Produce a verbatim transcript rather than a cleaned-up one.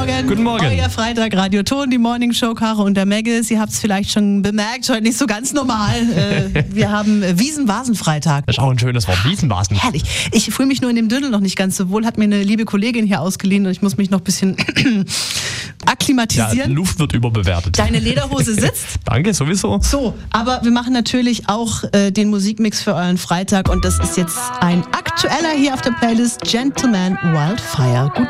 Morgen. Guten Morgen. Euer Freitag, Radio Ton, die Morning Show, Caro und der Megges. Ihr habt es vielleicht schon bemerkt, heute nicht so ganz normal. Äh, wir haben Wiesen-Vasen-Freitag. Das ist auch ein schönes Wort, Wiesenvasen. Herrlich. Ich fühle mich nur in dem Dödel noch nicht ganz so wohl. Hat mir eine liebe Kollegin hier ausgeliehen und ich muss mich noch ein bisschen akklimatisieren. Ja, Luft wird überbewertet. Deine Lederhose sitzt. Danke, sowieso. So, aber wir machen natürlich auch äh, den Musikmix für euren Freitag und das ist jetzt ein aktueller hier auf der Playlist, Gentleman Wildfire. Guten